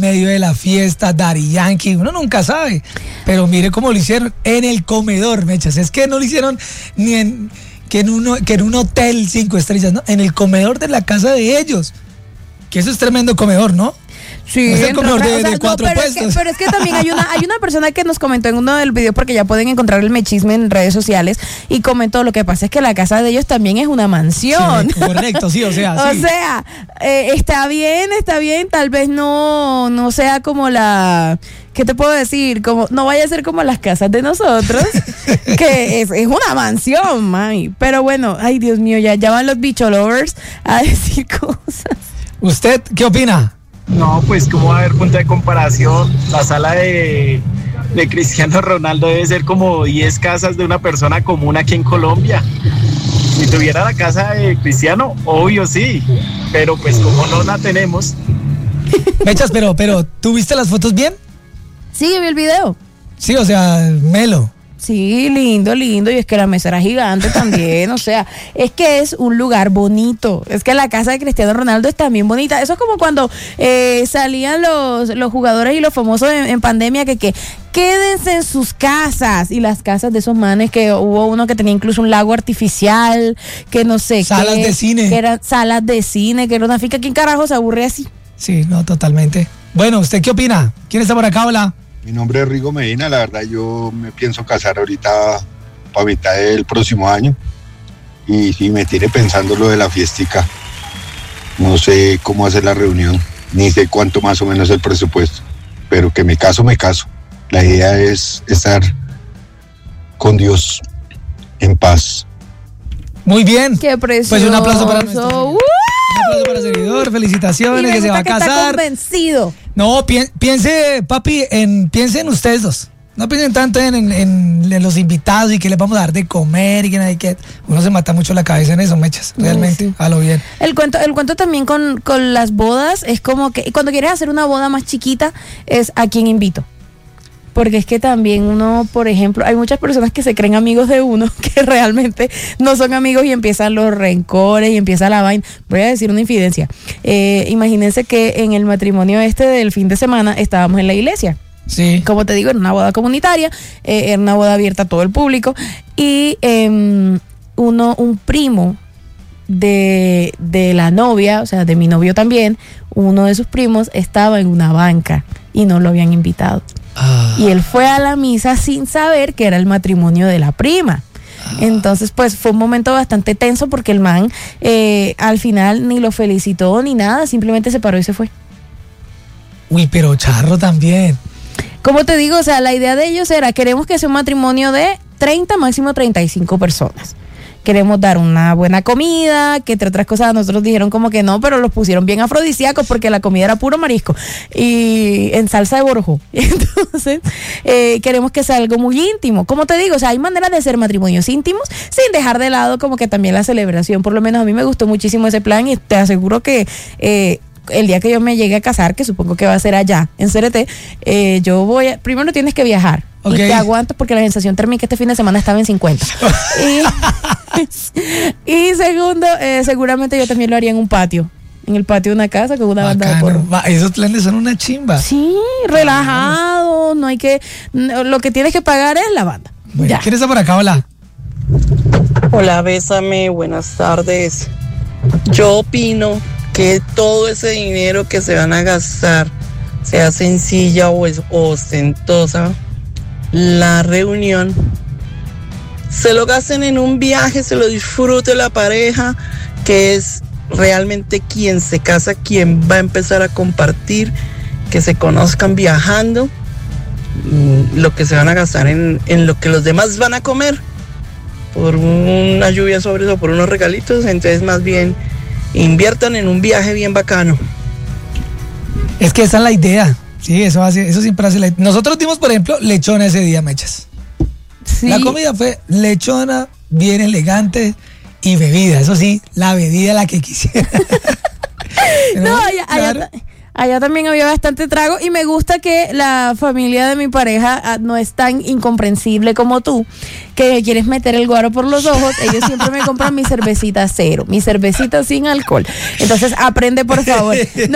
medio de la fiesta, Daddy Yankee, uno nunca sabe, pero mire cómo lo hicieron en el comedor, mechas, es que no lo hicieron ni en un hotel 5 estrellas, ¿no? En el comedor de la casa de ellos, que eso es tremendo comedor, ¿no? Sí, es el comedor de 4 puestos. Pero es que también hay una persona que nos comentó en uno del video, porque ya pueden encontrar el mechisme en redes sociales, y comentó: lo que pasa es que la casa de ellos también es una mansión. Sí, correcto, sí, o sea, sí. O sea, está bien, tal vez no sea como la... ¿Qué te puedo decir? Como, no vaya a ser como las casas de nosotros, que es una mansión, mami. Pero bueno, ay, Dios mío, ya van los bicho lovers a decir cosas. ¿Usted qué opina? No, pues cómo va a haber punto de comparación. La sala de Cristiano Ronaldo debe ser como 10 casas de una persona común aquí en Colombia. Si tuviera la casa de Cristiano, obvio sí, pero pues como no la tenemos. Mechas, pero ¿tú viste las fotos bien? Sí, vi el video. Sí, o sea, melo. Sí, lindo, y es que la mesa era gigante también, o sea, es que es un lugar bonito, es que la casa de Cristiano Ronaldo es también bonita. Eso es como cuando salían los jugadores y los famosos en pandemia que quédense en sus casas, y las casas de esos manes, que hubo uno que tenía incluso un lago artificial, que no sé, salas de cine, que eran salas de cine, que era una finca. ¿Quién carajo se aburre así? Sí, no, totalmente. Bueno, ¿usted qué opina? ¿Quién está por acá? Hola. Mi nombre es Rigo Medina, la verdad yo me pienso casar ahorita para mitad del próximo año, y sí, me tiene pensando lo de la fiestica. No sé cómo hacer la reunión, ni sé cuánto más o menos es el presupuesto, pero que me caso. La idea es estar con Dios en paz. Muy bien. Qué precioso. Pues un aplauso para nuestro un aplauso para el seguidor, felicitaciones, que se va a casar. Está convencido. No, piense, papi, piense en ustedes dos. No piensen tanto en los invitados y que les vamos a dar de comer y que nadie que... Uno se mata mucho la cabeza en eso, mechas, realmente, sí. A lo bien. El cuento también con las bodas es como que cuando quieres hacer una boda más chiquita es a quién invito. Porque es que también uno, por ejemplo, hay muchas personas que se creen amigos de uno que realmente no son amigos, y empiezan los rencores y empieza la vaina. Voy a decir una infidencia. Imagínense que en el matrimonio del fin de semana estábamos en la iglesia. Sí. Como te digo, era una boda comunitaria, era una boda abierta a todo el público, y un primo de la novia, o sea, de mi novio también, uno de sus primos estaba en una banca y no lo habían invitado. Y él fue a la misa sin saber que era el matrimonio de la prima. Entonces, pues fue un momento bastante tenso, porque el man al final ni lo felicitó ni nada, simplemente se paró y se fue. Uy, pero charro también. Como te digo, o sea, la idea de ellos era: queremos que sea un matrimonio de 30, máximo 35 personas. Queremos dar una buena comida, que entre otras cosas nosotros dijeron como que no, pero los pusieron bien afrodisíacos porque la comida era puro marisco y en salsa de borjo. Entonces, queremos que sea algo muy íntimo. Como te digo, o sea, hay maneras de hacer matrimonios íntimos sin dejar de lado como que también la celebración. Por lo menos a mí me gustó muchísimo ese plan, y te aseguro que el día que yo me llegue a casar, que supongo que va a ser allá en CRT, primero tienes que viajar. Okay. Y te aguantas porque la sensación térmica este fin de semana estaba en 50. Y segundo, seguramente yo también lo haría en un patio. En el patio de una casa con una banda de porro. Esos planes son una chimba. Sí, relajado, no hay que... Lo que tienes que pagar es la banda. Bueno, ¿quién está por acá? Hola. Hola, bésame, buenas tardes. Yo opino que todo ese dinero que se van a gastar, sea sencilla o ostentosa, la reunión, se lo gasten en un viaje, se lo disfrute la pareja, que es realmente quien se casa, quien va a empezar a compartir, que se conozcan viajando. Lo que se van a gastar en lo que los demás van a comer, por una lluvia sobre eso, por unos regalitos, entonces más bien inviertan en un viaje bien bacano. Es que esa es la idea. Sí, eso siempre hace la idea. Nosotros dimos, por ejemplo, lechona ese día, mechas. Sí. La comida fue lechona, bien elegante, y bebida. Eso sí, la bebida la que quisiera. No, allá también había bastante trago, y me gusta que la familia de mi pareja no es tan incomprensible como tú, que quieres meter el guaro por los ojos. Ellos siempre me compran mi cervecita cero, mi cervecita sin alcohol. Entonces aprende, por favor. No,